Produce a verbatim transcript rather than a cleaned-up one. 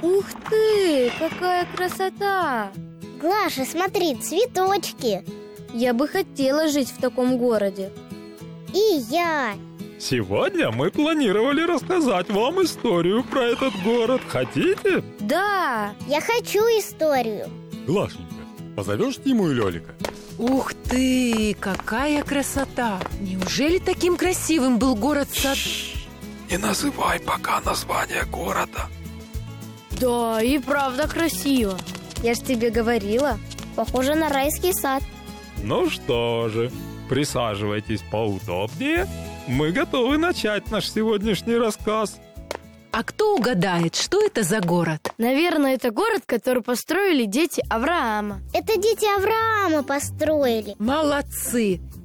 Ух ты, какая красота! Глаша, смотри, цветочки. Я бы хотела жить в таком городе. И я. Сегодня мы планировали рассказать вам историю про этот город. Хотите? Да! Я хочу историю. Глашенька, позовешь Тиму и Лёлика? Ух ты, какая красота! Неужели таким красивым был город-сад? Не называй пока название города. Да, и правда красиво. Я ж тебе говорила, похоже на райский сад. Ну что же, присаживайтесь поудобнее. Мы готовы начать наш сегодняшний рассказ. А кто угадает, что это за город? Наверное, это город, который построили дети Авраама. Это дети Авраама построили. Молодцы!